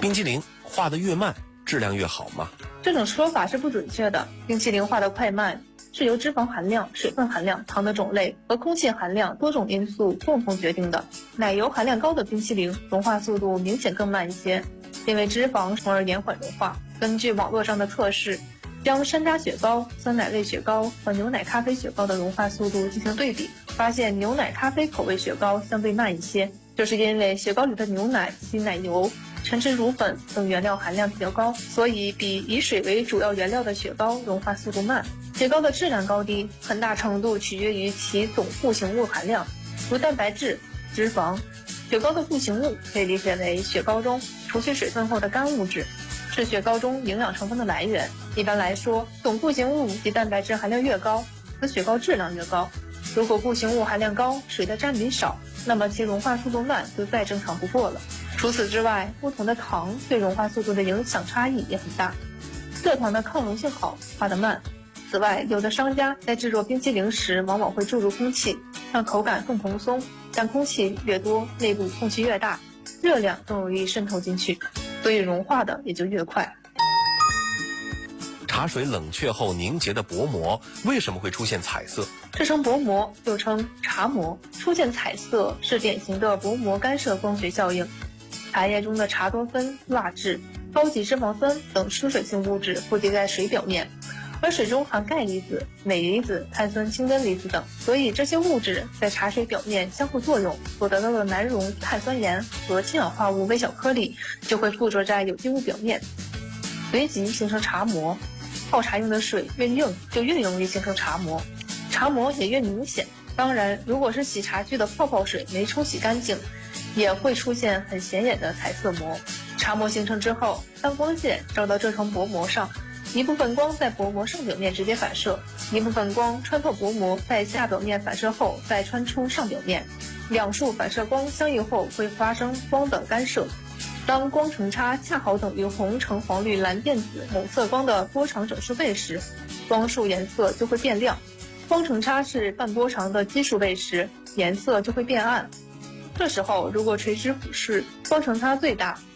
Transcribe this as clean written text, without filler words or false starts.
冰淇淋化得越慢，质量越好吗？ 这种说法是不准确的。冰淇淋化的快慢是由脂肪含量、水分含量、糖的种类和空气含量多种因素共同决定的。奶油含量高的冰淇淋融化速度明显更慢一些，因为脂肪从而延缓融化。根据网络上的测试，将山楂雪糕、酸奶类雪糕和牛奶咖啡雪糕的融化速度进行对比，发现牛奶咖啡口味雪糕相对慢一些，就是因为雪糕里的牛奶、稀奶油、陈脂乳粉等原料含量比较高，所以比以水为主要原料的雪糕融化速度慢。雪糕的质量高低很大程度取决于其总固形物含量，如蛋白质、脂肪。雪糕的固形物可以理解为雪糕中除去水分后的干物质，是雪糕中营养成分的来源。一般来说，总固形物及蛋白质含量越高，则雪糕质量越高。如果固形物含量高，水的占比少，那么其融化速度慢就再正常不过了。除此之外，不同的糖对融化速度的影响差异也很大。蔗糖的抗溶性好，化得慢。此外，有的商家在制作冰淇淋时往往会注入空气，让口感更蓬松，但空气越多，内部空气越大，热量更容易渗透进去，所以融化的也就越快。 茶水冷却后凝结的薄膜为什么会出现彩色？ 这层薄膜又称茶膜，出现彩色是典型的薄膜干涉光学效应。茶叶中的茶多酚、蜡质、高级脂肪酸等疏水性物质附着在水表面，而水中含钙离子、镁离子、碳酸氢根离子等，所以这些物质在茶水表面相互作用，所得到的难溶碳酸盐和氢氧化物微小颗粒就会附着在有机物表面，随即形成茶膜。泡茶用的水越硬，就越容易形成茶膜，茶膜也越明显。当然，如果是洗茶具的泡泡水没冲洗干净，也会出现很显眼的彩色膜。茶膜形成之后，当光线照到这层薄膜上，一部分光在薄膜上表面直接反射，一部分光穿透薄膜，在下表面反射后再穿出上表面。两束反射光相遇后会发生光的干涉。当光程差恰好等于红橙黄绿蓝靛紫某色光的波长整数倍时，光束颜色就会变亮；光程差是半波长的奇数倍时，颜色就会变暗。这时候如果垂直俯视，光程差最大，